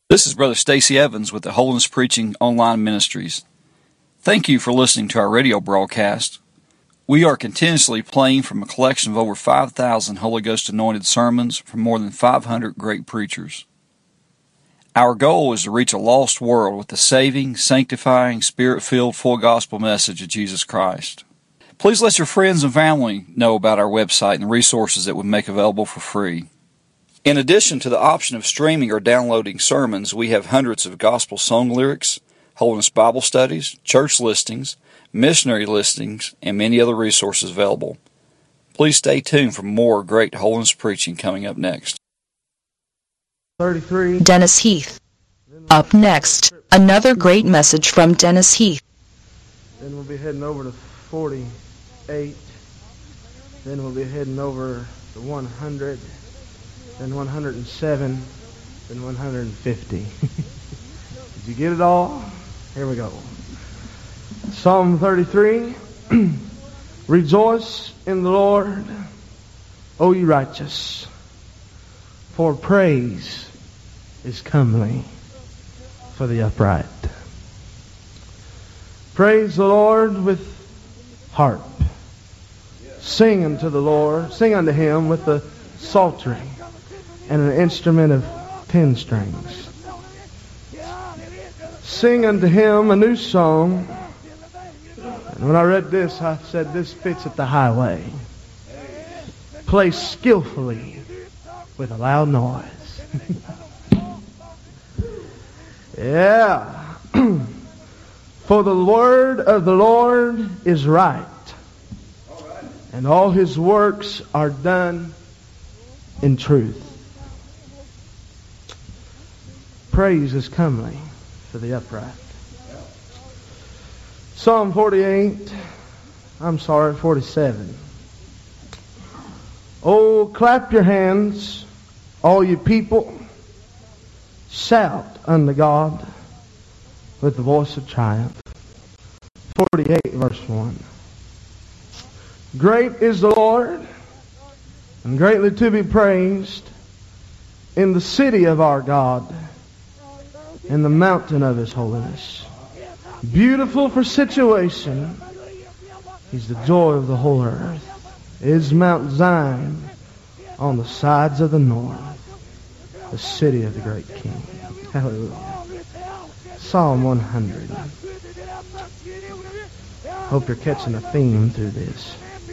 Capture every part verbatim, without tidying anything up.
This is Brother Stacy Evans with the Holiness Preaching Online Ministries. Thank you for listening to our radio broadcast. We are continuously playing from a collection of over five thousand Holy Ghost anointed sermons from more than five hundred great preachers. Our goal is to reach a lost world with the saving, sanctifying, Spirit-filled, full gospel message of Jesus Christ. Please let your friends and family know about our website and the resources that we make available for free. In addition to the option of streaming or downloading sermons, we have hundreds of gospel song lyrics, Holiness Bible studies, church listings, missionary listings, and many other resources available. Please stay tuned for more great holiness preaching coming up next. thirty-three. Dennis Heath. Up next, another great message from Dennis Heath. Then we'll be heading over to forty-eight. Then we'll be heading over to one hundred. Then one hundred seven. Then one hundred fifty. Did you get it all? Here we go. Psalm thirty-three. Rejoice in the Lord, O ye righteous, for praise is comely for the upright. Praise the Lord with harp. Sing unto the Lord, sing unto Him with the psaltery and an instrument of ten strings. Sing unto Him a new song. And when I read this, I said, this fits at the highway. Play skillfully with a loud noise. Yeah. For the word of the Lord is right, and all His works are done in truth. Praise is comely for the upright. Psalm forty-eight. I'm sorry, forty-seven. Oh, clap your hands, all you people. Shout unto God with the voice of triumph. forty-eight, verse one. Great is the Lord, and greatly to be praised in the city of our God, in the mountain of His holiness. Beautiful for situation, He's the joy of the whole earth. Is Mount Zion on the sides of the north, the city of the great King. Hallelujah. Psalm one hundred. Hope you're catching a theme through this.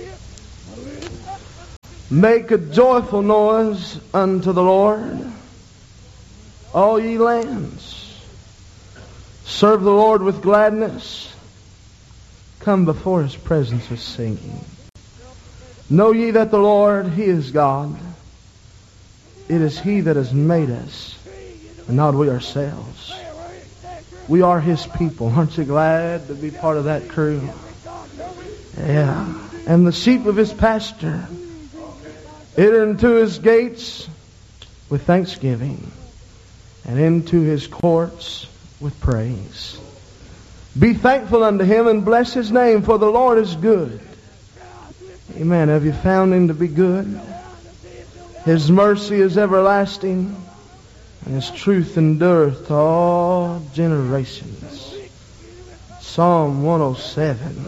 Make a joyful noise unto the Lord, all ye lands. Serve the Lord with gladness. Come before His presence with singing. Know ye that the Lord, He is God. It is He that has made us, and not we ourselves. We are His people. Aren't you glad to be part of that crew? Yeah. And the sheep of His pasture. Enter into His gates with thanksgiving, and into His courts with praise. Be thankful unto Him and bless His name, for the Lord is good. Amen. Have you found Him to be good? His mercy is everlasting, and His truth endureth to all generations. Psalm one oh seven.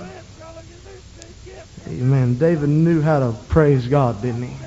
Amen. David knew how to praise God, didn't he?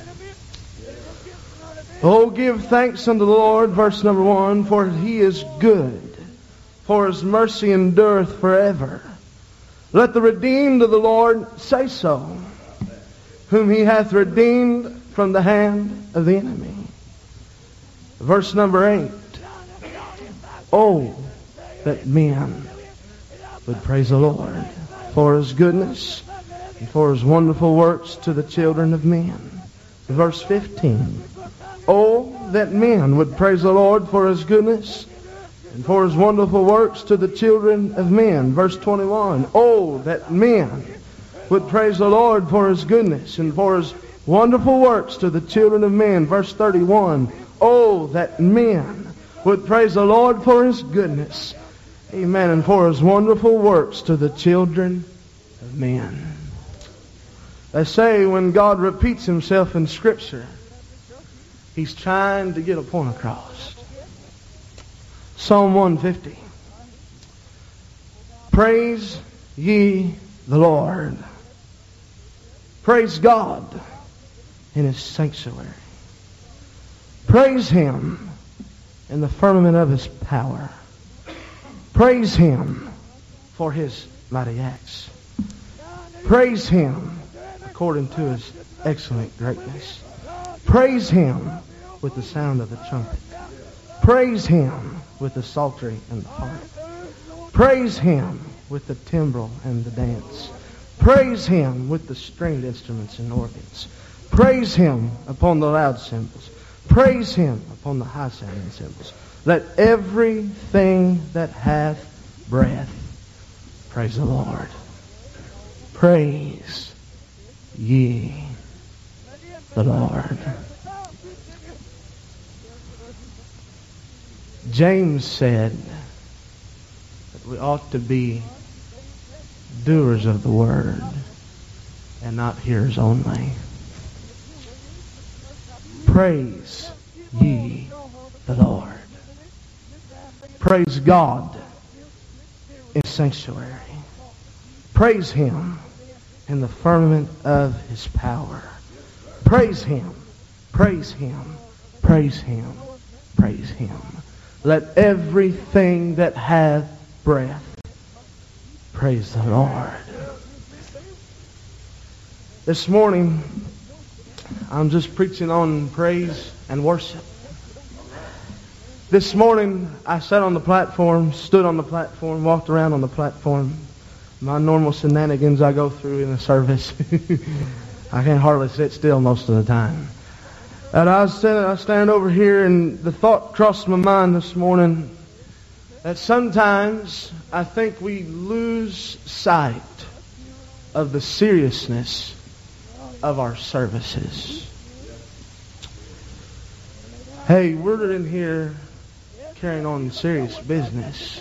Oh, give thanks unto the Lord, verse number one, for He is good, for His mercy endureth forever. Let the redeemed of the Lord say so, whom He hath redeemed from the hand of the enemy. Verse number eight. Oh, that men would praise the Lord for His goodness and for His wonderful works to the children of men. Verse fifteen. Oh, that men would praise the Lord for His goodness and for His wonderful works to the children of men. Verse twenty-one. Oh, that men would praise the Lord for His goodness and for His wonderful works to the children of men. Verse thirty-one. Oh, that men would praise the Lord for His goodness. Amen. And for His wonderful works to the children of men. They say when God repeats Himself in Scripture, He's trying to get a point across. Psalm one fifty. Praise ye the Lord. Praise God in His sanctuary. Praise Him in the firmament of His power. Praise Him for His mighty acts. Praise Him according to His excellent greatness. Praise Him with the sound of the trumpet. Praise Him with the psaltery and the harp. Praise Him with the timbrel and the dance. Praise Him with the stringed instruments and organs. Praise Him upon the loud cymbals. Praise Him upon the high sounding cymbals. Let everything that hath breath praise the Lord. Praise ye the Lord. James said that we ought to be doers of the word and not hearers only. Praise ye the Lord. Praise God in sanctuary. Praise Him in the firmament of His power. Praise Him. Praise Him. Praise Him. Praise Him. Let everything that hath breath praise the Lord. This morning, I'm just preaching on praise and worship. This morning, I sat on the platform, stood on the platform, walked around on the platform. My normal shenanigans I go through in a service. I can't hardly sit still most of the time. And I was standing, I was standing over here, and the thought crossed my mind this morning that sometimes I think we lose sight of the seriousness of our services. Hey, we're in here carrying on serious business.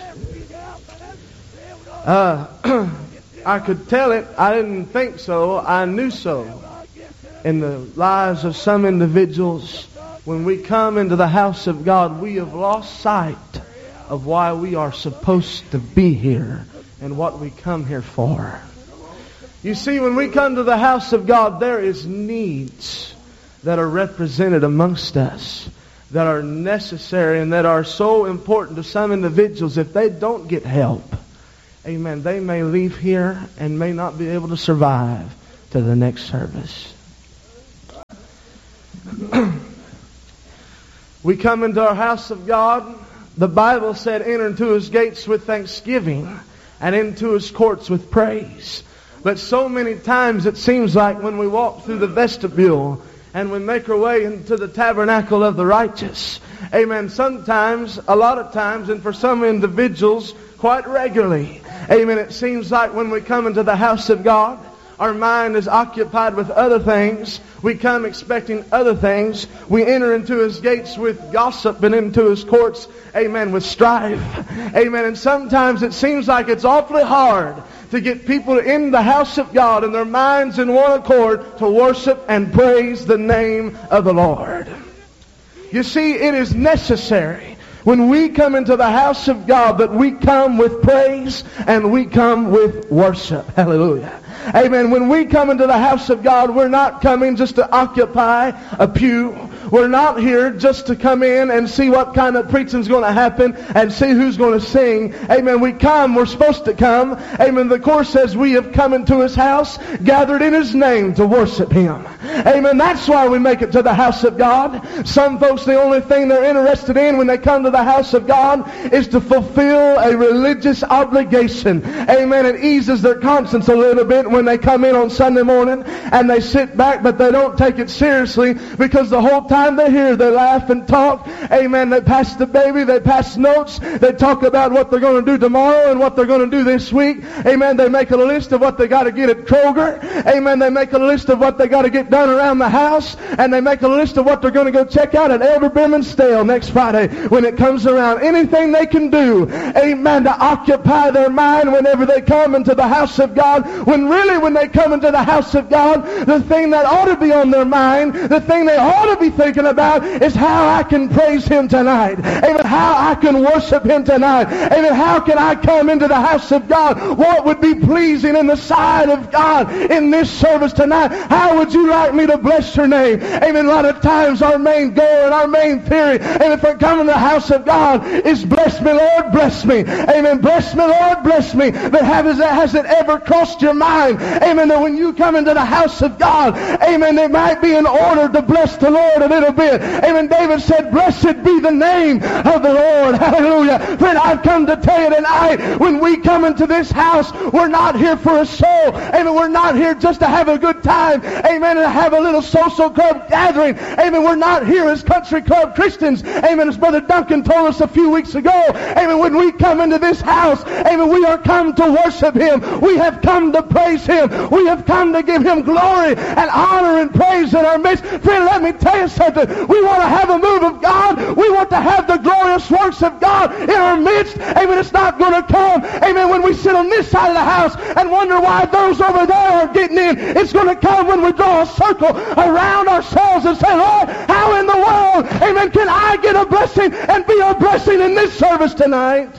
Uh, I could tell it. I didn't think so. I knew so. In the lives of some individuals, when we come into the house of God, we have lost sight of why we are supposed to be here and what we come here for. You see, when we come to the house of God, there is needs that are represented amongst us, that are necessary and that are so important to some individuals. If they don't get help, amen, they may leave here and may not be able to survive to the next service. We come into our house of God. The Bible said, enter into His gates with thanksgiving and into His courts with praise. But so many times it seems like when we walk through the vestibule and we make our way into the tabernacle of the righteous, amen, sometimes, a lot of times, and for some individuals, quite regularly, amen, it seems like when we come into the house of God, our mind is occupied with other things. We come expecting other things. We enter into His gates with gossip and into His courts, amen, with strife. Amen. And sometimes it seems like it's awfully hard to get people in the house of God and their minds in one accord to worship and praise the name of the Lord. You see, it is necessary when we come into the house of God that we come with praise and we come with worship. Hallelujah. Amen. When we come into the house of God, we're not coming just to occupy a pew. We're not here just to come in and see what kind of preaching is going to happen and see who's going to sing. Amen. We come, we're supposed to come. Amen. The course says we have come into His house, gathered in His name to worship Him. Amen. That's why we make it to the house of God. Some folks, the only thing they're interested in when they come to the house of God is to fulfill a religious obligation. Amen. It eases their conscience a little bit when they come in on Sunday morning and they sit back, but they don't take it seriously because the whole time they're here, they laugh and talk. Amen. They pass the baby. They pass notes. They talk about what they're going to do tomorrow and what they're going to do this week. Amen. They make a list of what they got to get at Kroger. Amen. They make a list of what they got to get done around the house. And they make a list of what they're going to go check out at Elder Bimman Stale next Friday when it comes around. Anything they can do, amen, to occupy their mind whenever they come into the house of God. When really when they come into the house of God, the thing that ought to be on their mind, the thing they ought to be thinking thinking about is how I can praise Him tonight. Amen. How I can worship Him tonight. Amen. How can I come into the house of God? What would be pleasing in the sight of God in this service tonight? How would you like me to bless your name? Amen. A lot of times our main goal and our main theory, amen, for coming to the house of God is bless me, Lord, bless me. Amen. Bless me, Lord, bless me. But has, has it ever crossed your mind, amen, that when you come into the house of God, amen, it might be in order to bless the Lord a little bit. Amen. David said, blessed be the name of the Lord. Hallelujah. Friend, I've come to tell you tonight, when we come into this house, we're not here for a show. Amen. We're not here just to have a good time. Amen. And have a little social club gathering. Amen. We're not here as country club Christians. Amen. As Brother Duncan told us a few weeks ago. Amen. When we come into this house, amen, we are come to worship Him. We have come to praise Him. We have come to give Him glory and honor and praise in our midst. Friend, let me tell you something. We want to have a move of God. We want to have the glorious works of God in our midst. Amen. It's not going to come, amen, when we sit on this side of the house and wonder why those over there are getting in. It's going to come when we draw a circle around ourselves and say, Lord, how in the world, amen, can I get a blessing and be a blessing in this service tonight?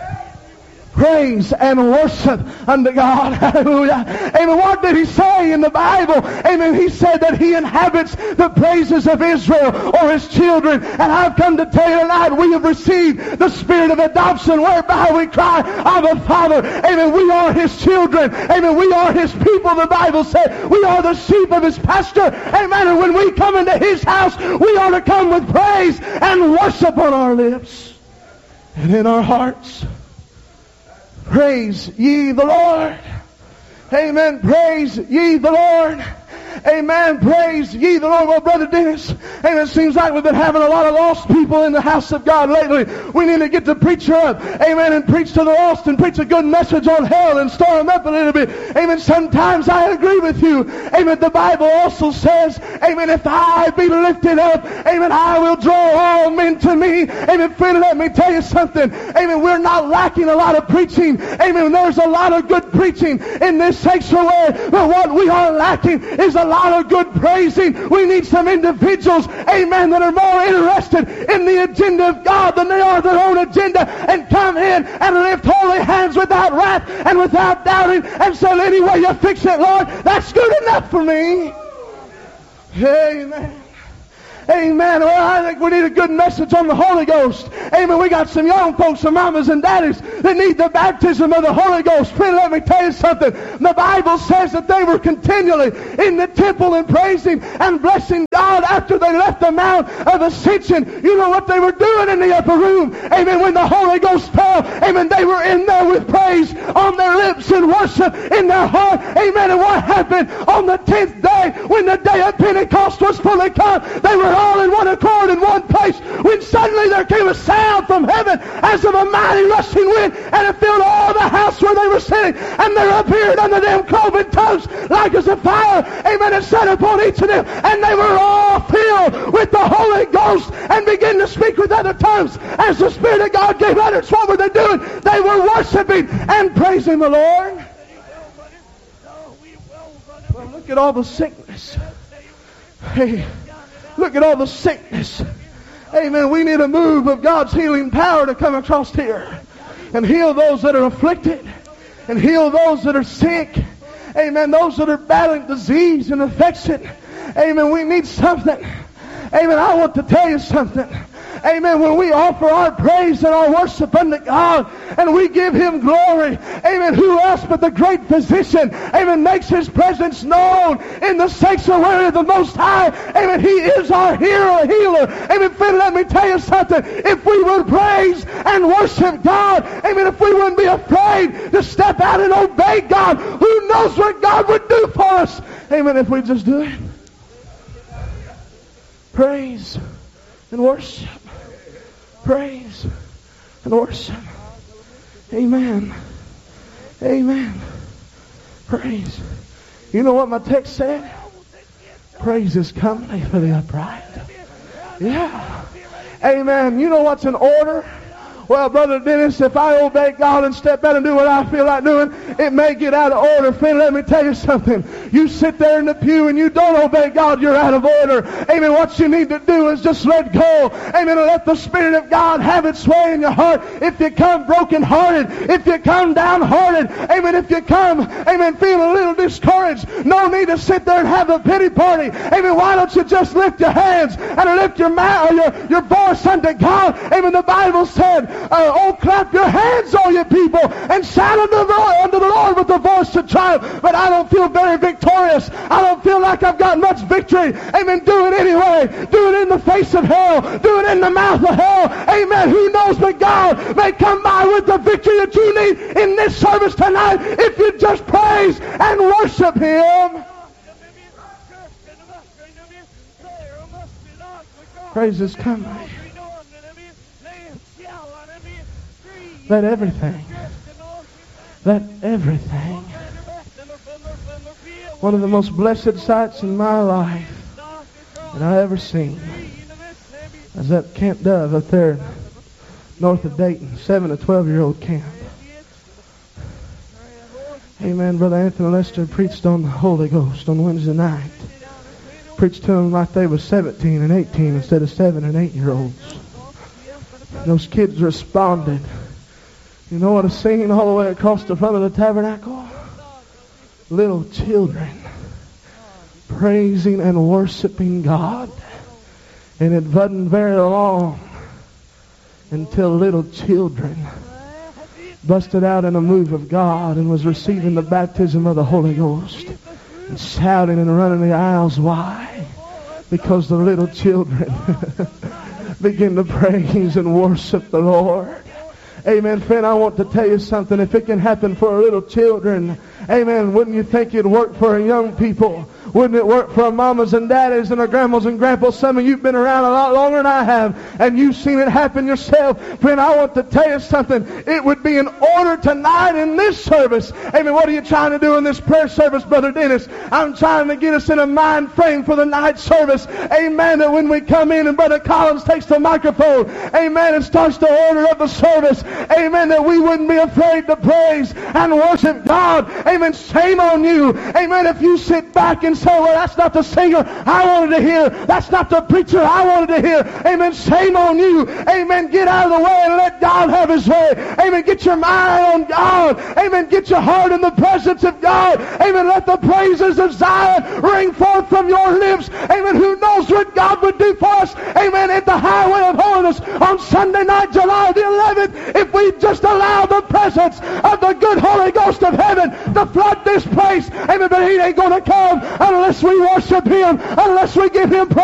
Praise and worship unto God. Hallelujah. Amen. What did He say in the Bible? Amen. He said that He inhabits the praises of Israel or His children. And I've come to tell you tonight, we have received the spirit of adoption whereby we cry, Abba, Father. Amen. We are His children. Amen. We are His people, the Bible said. We are the sheep of His pasture. Amen. And when we come into His house, we are to come with praise and worship on our lips and in our hearts. Praise ye the Lord. Amen. Praise ye the Lord. Amen. Praise ye the Lord. Well, Brother Dennis, and it seems like we've been having a lot of lost people in the house of God lately. We need to get the preacher up, amen, and preach to the lost and preach a good message on hell and stir them up a little bit. Amen. Sometimes I agree with you. Amen. The Bible also says, amen, if I be lifted up, amen, I will draw all men to me. Amen. Friend, let me tell you something. Amen. We're not lacking a lot of preaching. Amen. There's a lot of good preaching in this sanctuary. But what we are lacking is a lot of good praising. We need some individuals, amen, that are more interested in the agenda of God than they are their own agenda, and come in and lift holy hands without wrath and without doubting and say, anyway you fix it, Lord, that's good enough for me. Amen. Amen. Well, I think we need a good message on the Holy Ghost. Amen. We got some young folks, some mamas and daddies that need the baptism of the Holy Ghost. Friend, let me tell you something. The Bible says that they were continually in the temple and praising and blessing God after they left the Mount of Ascension. You know what they were doing in the upper room? Amen. When the Holy Ghost fell, amen, they were in there with praise on their lips and worship in their heart. Amen. And what happened on the tenth day when the day of Pentecost was fully come? They were all in one accord in one place, when suddenly there came a sound from heaven as of a mighty rushing wind, and it filled all the house where they were sitting, and there appeared unto them cloven tongues like as a fire, amen, and set upon each of them, and they were all filled with the Holy Ghost and began to speak with other tongues as the Spirit of God gave utterance. What were they doing? They were worshiping and praising the Lord. Well, look at all the sickness. Hey, look at all the sickness. Amen. We need a move of God's healing power to come across here and heal those that are afflicted and heal those that are sick. Amen. Those that are battling disease and infection. Amen. We need something. Amen. I want to tell you something. Amen. When we offer our praise and our worship unto God and we give Him glory, amen, who else but the great physician, amen, makes His presence known in the sanctuary of the Most High. Amen. He is our hero, healer. Amen. Friend, let me tell you something. If we would praise and worship God, amen, if we wouldn't be afraid to step out and obey God, who knows what God would do for us? Amen. If we just do it. Praise and worship. Praise and worship. Amen. Amen. Praise. You know what my text said? Praise is comely for the upright. Yeah. Amen. You know what's in order Well, Brother Dennis, if I obey God and step out and do what I feel like doing, it may get out of order. Friend, let me tell you something. You sit there in the pew and you don't obey God, you're out of order. Amen. What you need to do is just let go. Amen. And let the Spirit of God have its way in your heart. If you come broken-hearted, if you come downhearted, amen, if you come, amen, feeling a little discouraged, no need to sit there and have a pity party. Amen. Why don't you just lift your hands and lift your mouth, your, your voice unto God? Amen. The Bible said, uh, oh, clap your hands, all you people, and shout unto the, Lord, unto the Lord with the voice of triumph. But I don't feel very victorious. I don't feel like I've got much victory. Amen. Do it anyway. Do it in the face of hell. Do it in the mouth of hell. Amen. Who knows but God may come by with the victory that you need in this service tonight if you just praise and worship Him. Praises come. Let everything, let everything. One of the most blessed sights in my life that I ever seen is that Camp Dove up there north of Dayton, seven to twelve year old camp. Amen. Brother Anthony Lester preached on the Holy Ghost on Wednesday night. Preached to them like they were seventeen and eighteen instead of seven and eight year olds. Those kids responded. You know what I seen all the way across the front of the tabernacle? Little children praising and worshiping God. And it wasn't very long until little children busted out in a move of God and was receiving the baptism of the Holy Ghost and shouting and running the aisles. Why? Because the little children begin to praise and worship the Lord. Amen, friend, I want to tell you something. If it can happen for little children, amen, wouldn't you think it'd work for young people? Wouldn't it work for our mamas and daddies and our grandmas and grandpas? Some of you have been around a lot longer than I have, and you've seen it happen yourself. Friend, I want to tell you something. It would be in order tonight in this service. Amen. What are you trying to do in this prayer service, Brother Dennis? I'm trying to get us in a mind frame for the night service. Amen. That when we come in and Brother Collins takes the microphone, amen, and starts the order of the service, amen, that we wouldn't be afraid to praise and worship God. Amen. Shame on you. Amen. If you sit back and say, well, that's not the singer I wanted to hear. That's not the preacher I wanted to hear. Amen. Shame on you. Amen. Get out of the way and let God have His way. Amen. Get your mind on God. Amen. Get your heart in the presence of God. Amen. Let the praises of Zion ring forth from your lips. Amen. Who knows what God would do for us? Amen. At the highway of holiness on Sunday night, July the eleventh, if we just allow the presence of the good Holy Ghost of heaven to flood this place. Amen. But He ain't going to come unless we worship Him, unless we give Him praise.